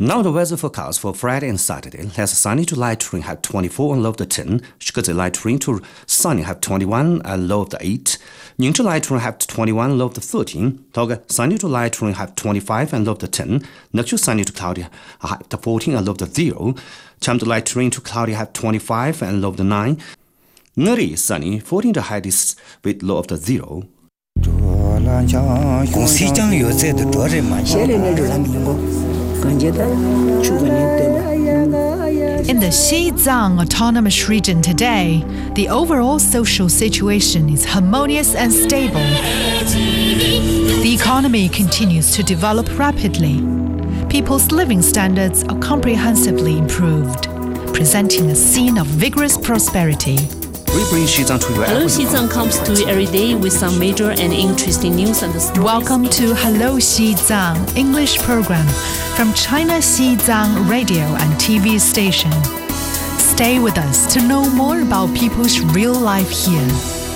Now the weather forecast for Friday and Saturday has sunny to light rain have 24 and low of the 10, Shikazi light rain to sunny have 21 and low of the 8, Ningzhi light rain have 21 low of the 13, Toga sunny to light rain have 25 and low of the 10, Nakshu sunny to cloudy have the 14 and low of the 0, Chamdu light rain to cloudy have 25 and low of the 9, Ngari sunny 14 to high is with low of the 0. In the Xizang Autonomous Region today, the overall social situation is harmonious and stable. The economy continues to develop rapidly. People's living standards are comprehensively improved, presenting a scene of vigorous prosperity. Hello Xizang comes to you every day with some major and interesting news and stories. Welcome to Hello Xizang English program from China Xizang radio and TV station. Stay with us to know more about people's real life here.